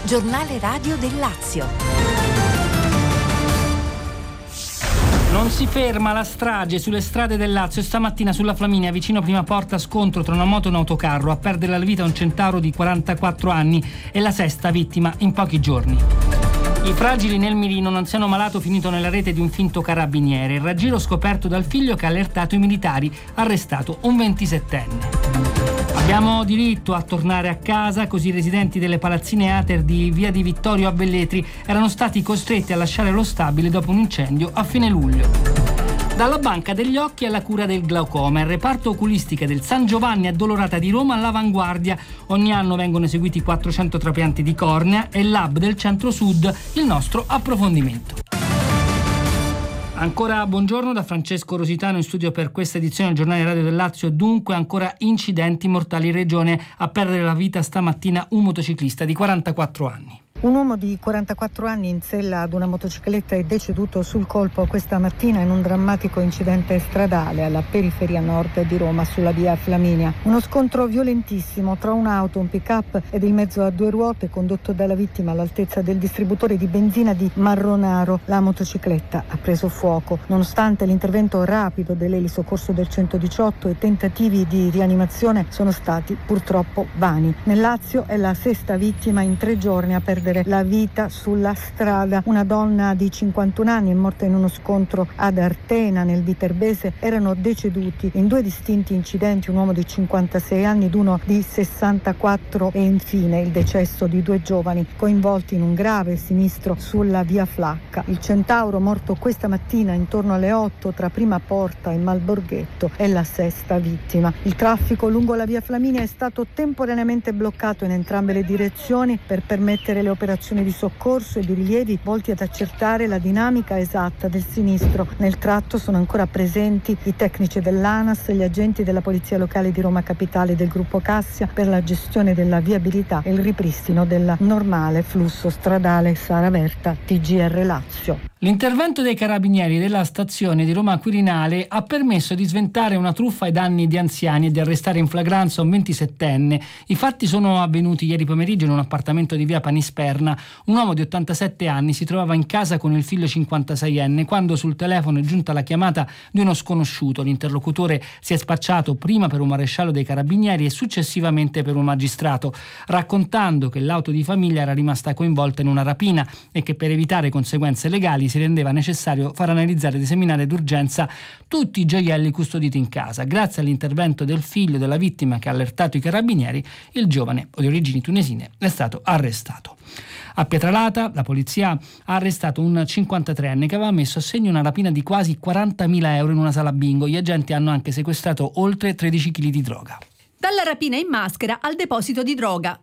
giornale radio del Lazio. Non si ferma la strage sulle strade del Lazio. Stamattina sulla Flaminia, vicino a Prima Porta, scontro tra una moto e un autocarro. A perdere la vita un centauro di 44 anni e la sesta vittima in pochi giorni. I fragili nel mirino, un anziano malato finito nella rete di un finto carabiniere. Il raggiro scoperto dal figlio che ha allertato i militari, arrestato un 27enne. Abbiamo diritto a tornare a casa, così i residenti delle palazzine Ater di via di Vittorio a Velletri erano stati costretti a lasciare lo stabile dopo un incendio a fine luglio. Dalla Banca degli Occhi alla cura del glaucoma, il reparto oculistica del San Giovanni Addolorata di Roma all'avanguardia. Ogni anno vengono eseguiti 400 trapianti di cornea e il Lab del Centro-Sud, il nostro approfondimento. Ancora buongiorno da Francesco Rositano in studio per questa edizione del giornale radio del Lazio. Dunque ancora incidenti mortali in regione, a perdere la vita stamattina un motociclista di 44 anni. Un uomo di 44 anni in sella ad una motocicletta è deceduto sul colpo questa mattina in un drammatico incidente stradale alla periferia nord di Roma sulla via Flaminia. Uno scontro violentissimo tra un'auto, un pick-up ed il mezzo a due ruote condotto dalla vittima all'altezza del distributore di benzina di Marronaro. La motocicletta ha preso fuoco. Nonostante l'intervento rapido dell'elisoccorso del 118 e tentativi di rianimazione sono stati purtroppo vani. Nel Lazio è la sesta vittima in 3 giorni a perdere la vita sulla strada. Una donna di 51 anni è morta in uno scontro ad Artena nel Viterbese. Erano deceduti in 2 distinti incidenti un uomo di 56 anni ed uno di 64 e infine il decesso di 2 giovani coinvolti in un grave sinistro sulla via Flacca. Il centauro morto questa mattina intorno alle 8 tra Prima Porta e Malborghetto è la sesta vittima. Il traffico lungo la via Flaminia è stato temporaneamente bloccato in entrambe le direzioni per permettere le operazioni di soccorso e di rilievi volti ad accertare la dinamica esatta del sinistro. Nel tratto sono ancora presenti i tecnici dell'ANAS e gli agenti della Polizia Locale di Roma Capitale del Gruppo Cassia per la gestione della viabilità e il ripristino del normale flusso stradale. Sara Verta, TGR Lazio. L'intervento dei carabinieri della stazione di Roma Quirinale ha permesso di sventare una truffa ai danni di anziani e di arrestare in flagranza un 27enne. I fatti sono avvenuti ieri pomeriggio in un appartamento di via Panisperna. Un uomo di 87 anni si trovava in casa con il figlio 56enne quando sul telefono è giunta la chiamata di uno sconosciuto. L'interlocutore si è spacciato prima per un maresciallo dei carabinieri e successivamente per un magistrato, raccontando che l'auto di famiglia era rimasta coinvolta in una rapina e che per evitare conseguenze legali si rendeva necessario far analizzare ed esaminare d'urgenza tutti i gioielli custoditi in casa. Grazie all'intervento del figlio della vittima che ha allertato i carabinieri, il giovane, di origini tunisine, è stato arrestato. A Pietralata la polizia ha arrestato un 53enne che aveva messo a segno una rapina di quasi 40.000 euro in una sala bingo. Gli agenti hanno anche sequestrato oltre 13 kg di droga. Dalla rapina in maschera al deposito di droga.